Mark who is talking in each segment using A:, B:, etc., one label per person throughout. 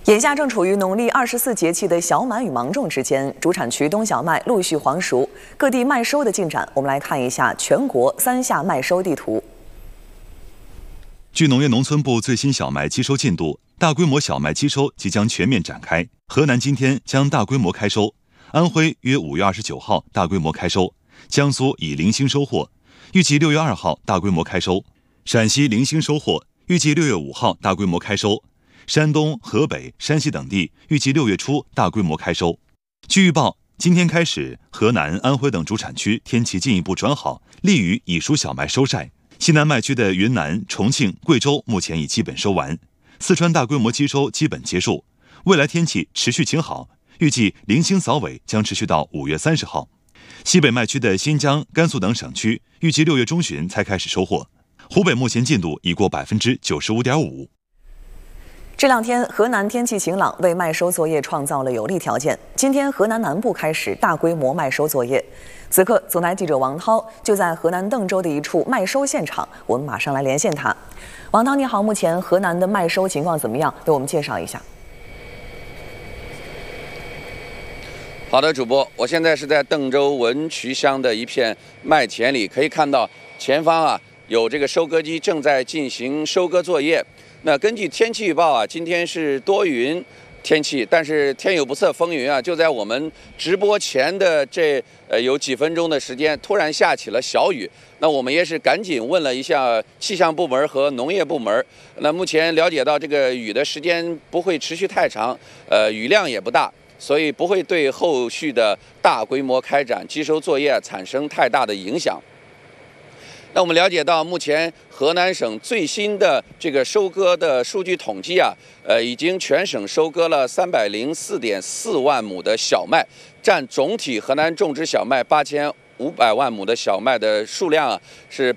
A: 眼下正处于农历24节气的小满与芒种之间，主产区冬小麦陆续黄熟，各地麦收的进展，我们来看一下全国3夏麦收地图。
B: 据农业农村部最新小麦机收进度，大规模小麦机收即将全面展开。河南今天将大规模开收，安徽约5月29号大规模开收，江苏已零星收获，预计6月2号大规模开收，陕西零星收获，预计6月5号大规模开收。山东、河北、山西等地预计6月初大规模开收。据预报，今天开始，河南、安徽等主产区天气进一步转好，利于已熟小麦收晒。西南麦区的云南、重庆、贵州目前已基本收完，四川大规模机收基本结束。未来天气持续晴好，预计零星扫尾将持续到5月30号。西北麦区的新疆、甘肃等省区预计6月中旬才开始收获。湖北目前进度已过95.5%。
A: 这两天，河南天气晴朗，为麦收作业创造了有利条件。今天，河南南部开始大规模麦收作业。此刻，总台记者王涛就在河南邓州的一处麦收现场，我们马上来连线他。王涛，你好，目前河南的麦收情况怎么样？为我们介绍一下。
C: 好的，主播，我现在是在邓州文渠乡的一片麦田里，可以看到前方有这个收割机正在进行收割作业。那根据天气预报今天是多云天气，但是天有不测风云就在我们直播前的有几分钟的时间，突然下起了小雨。那我们也是赶紧问了一下气象部门和农业部门。那目前了解到这个雨的时间不会持续太长，雨量也不大，所以不会对后续的大规模开展机收作业产生太大的影响。那我们了解到，目前河南省最新的这个收割的数据统计已经全省收割了304.4万亩的小麦，占总体河南种植小麦8500万亩的小麦的数量是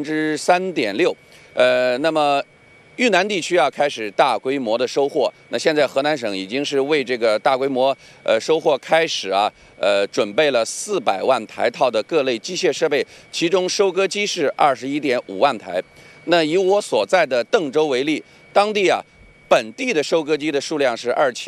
C: 3.6%。那么豫南地区开始大规模的收获。那现在河南省已经是为这个大规模收获开始准备了400万台套的各类机械设备，其中收割机是21.5万台。那以我所在的邓州为例，当地本地的收割机的数量是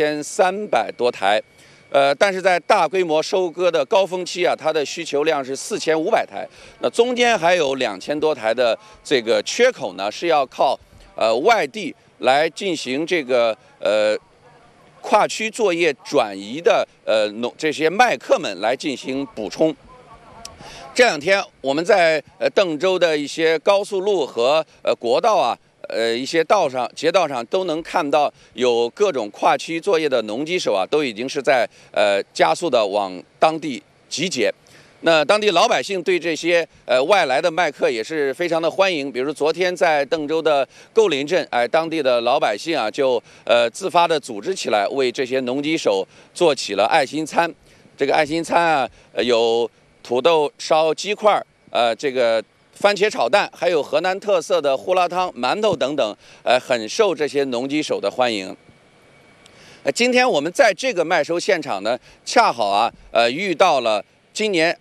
C: 2300多台，但是在大规模收割的高峰期它的需求量是4500台。那中间还有2000多台的这个缺口呢，是要靠外地来进行这个跨区作业转移的这些麦客们来进行补充。这两天我们在邓州的一些高速路和国道一些街道上都能看到有各种跨区作业的农机手都已经是在加速的往当地集结。那当地老百姓对这些外来的麦客也是非常的欢迎。比如昨天在邓州的构林镇，当地的老百姓就自发的组织起来，为这些农机手做起了爱心餐。这个爱心餐有土豆烧鸡块，这个番茄炒蛋，还有河南特色的胡辣汤、馒头等等，很受这些农机手的欢迎。今天我们在这个麦收现场呢，恰好遇到了今年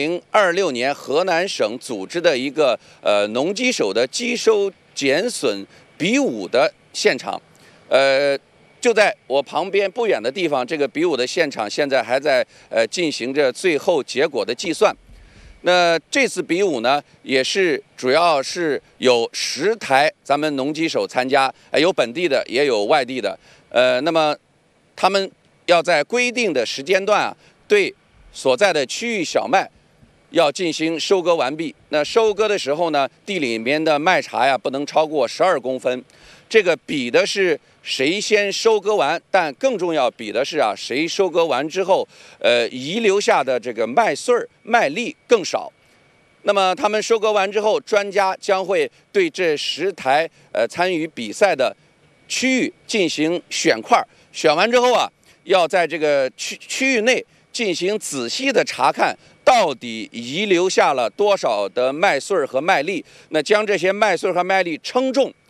C: 2026年河南省组织的一个农机手的机收减损比武的现场。就在我旁边不远的地方，这个比武的现场现在还在进行着最后结果的计算。那这次比武呢，也是主要是有10台咱们农机手参加，有本地的也有外地的。那么他们要在规定的时间段对所在的区域小麦要进行收割完毕。那收割的时候呢，地里面的麦茬不能超过12公分。这个比的是谁先收割完，但更重要比的是谁收割完之后遗留下的这个麦穗儿、麦粒更少。那么他们收割完之后，专家将会对这10台参与比赛的区域进行选块，选完之后要在这个区域内进行仔细的查看，到底遗留下了多少的麦穗和麦粒。那将这些麦穗和麦粒称重，